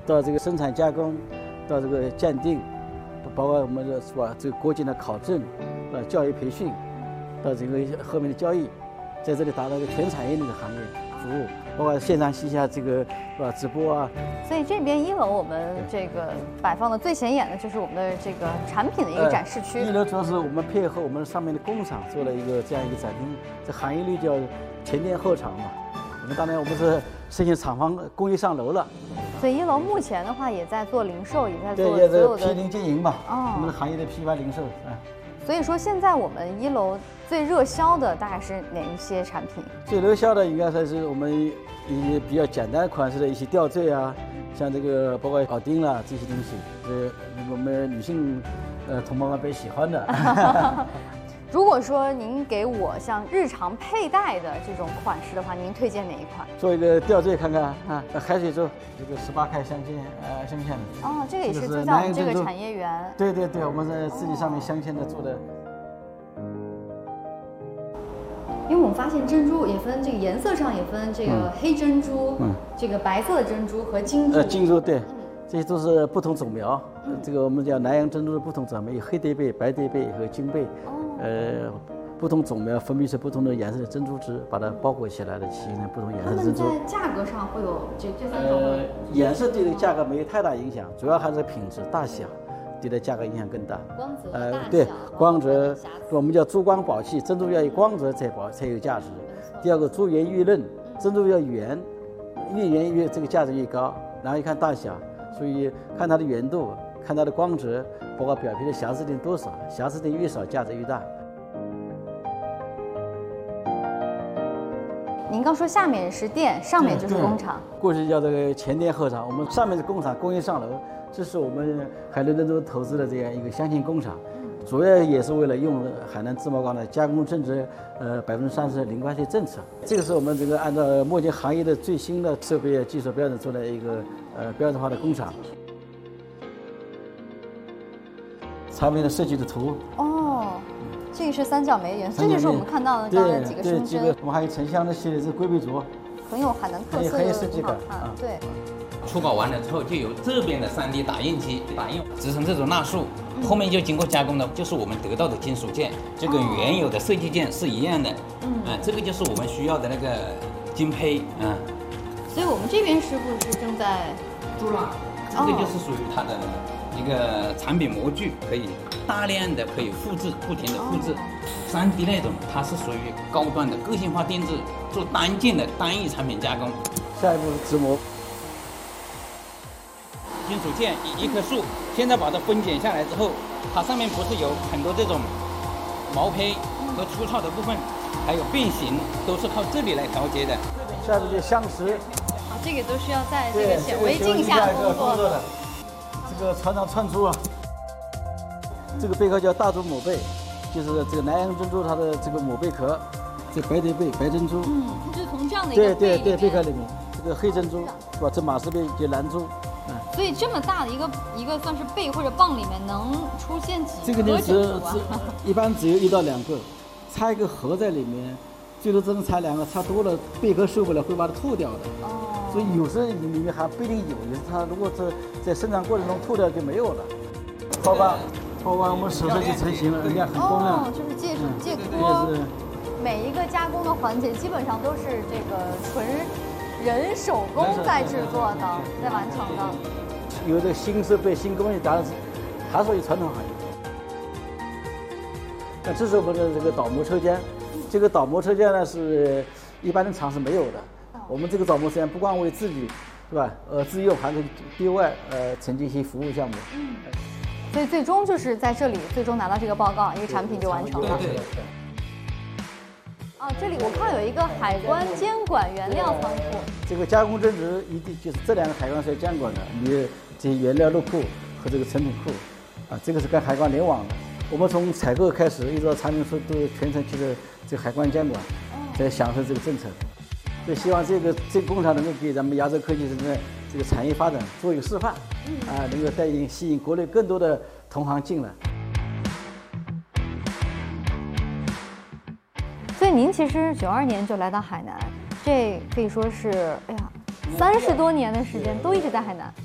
到这个生产加工，到这个鉴定，包括我们的是吧？这个国际的考证，教育培训，到这个后面的交易，在这里达到一个全产业的行业服务，包括线上线下这个直播啊。 所以这边1楼我们这个摆放的最显眼的就是我们的这个产品的一个展示区。 1楼主要是我们配合我们上面的工厂做了这样一个展厅，这行业里叫前店后厂嘛。当然我们是实行厂房工艺上楼了。 所以1楼目前的话也在做零售，也在做对， 所有的批零经营嘛。 哦， 我们的行业的批发零售。 所以说现在我们1楼最热销的大概是哪一些产品？ 最热销的应该算是我们一些比较简单款式的一些吊坠啊，像这个包括铆钉啦这些东西，我们女性同胞们比较喜欢的。 如果说您给我像日常佩戴的这种款式的话，您推荐哪一款？ 做一个吊坠看看啊，海水珠，这个18K镶嵌的。 哦，这个也是就在我们这个产业园。 对，我们在自己上面镶嵌的做的。 因为我们发现珍珠也分这个颜色上也分这个黑珍珠，这个白色的珍珠和金珠。 金珠对，这些都是不同种苗。这个我们叫南洋珍珠的不同种苗，有黑蝶贝、白蝶贝和金贝。不同种苗分别是不同的颜色的珍珠质，把它包裹起来的，形成不同颜色的珍珠。 它们在价格上会有这3种。 颜色对这个价格没有太大影响，主要还是品质、大小，对它价格影响更大。 光泽、大小。 对，光泽，我们叫珠光宝气，珍珠要有光泽才有价值。第二个，珠圆玉润，珍珠要圆，越圆越这个价值越高。然后一看大小，所以看它的圆度，看它的光泽，包括表皮的瑕疵点多少，瑕疵点越少，价值越大。 您刚说下面是店，上面就是工厂。 过去叫这个前店后厂，我们上面是工厂，工业上楼，这是我们海南珍珠投资的这样一个镶嵌工厂，主要也是为了用海南自贸钢的加工正值30%零关税政策。这个是我们这个按照目前行业的最新的设备技术标准做的一个标准化的工厂。产品的设计的图。 这个是三角梅元素，这就是我们看到的刚才几个胸针。 我们还有沉香的系列，是龟背镯， 很有海南特色， 很有设计感。 对。 初稿完了之后，就由这边的3D 打印机打印制成这种蜡塑，后面就经过加工的，就是我们得到的金属件，就跟原有的设计件是一样的。这个就是我们需要的那个金胚。 所以我们这边师傅是正在铸蜡，这个就是属于它的一个产品模具，可以大量的可以复制，不停的复制。3D 那种它是属于高端的个性化定制，做单件的单一产品加工。 下一步是直模。 金属件一棵树，现在把它分解下来之后，它上面不是有很多这种毛胚和粗糙的部分，还有变形，都是靠这里来调节的。 下一步就镶石。 这个都需要在这个显微镜下工作的。 这个船长串珠啊，这个贝壳叫大珠母贝，就是这个南洋珍珠它的这个母贝壳，这白蝶贝、白珍珠， 就是从这样的一个贝壳里面，这个黑珍珠是吧？这马氏贝就蓝珠， 所以这么大的一个算是贝或者蚌里面能出现几个珍珠啊？一般只有1到2个，插一个核在里面，最多只能插2个，插多了贝壳受不了会把它吐掉的。所以有时候里面还不一定有，有时它如果是在生产过程中吐掉就没有了。包括我们手上就成型了，人家很光亮。 就是借托。每一个加工的环节基本上都是这个纯人手工在制作的，在完成的。 有这个新设备、新工艺，当然是还属于传统行业。那这是我们的这个倒模车间，这个倒模车间呢是一般的厂是没有的。我们这个倒模实际上不光为自己，是吧？自用，还可以对外承接一些服务项目。 所以最终就是在这里，最终拿到这个报告，一个产品就完成了。 对。 这里我看到有一个海关监管原料仓库。 这个加工增值一定就是这2个海关是要监管的，你这些原料入库和这个成品库，这个是跟海关联网的。我们从采购开始，一直到产品出都全程去的这个海关监管，在享受这个政策。所以希望这个工厂能够给咱们亚洲科技城的这个产业发展做一个示范，能够吸引国内更多的同行进来。 所以您其实92年就来到海南，这可以说是30多年的时间都一直在海南。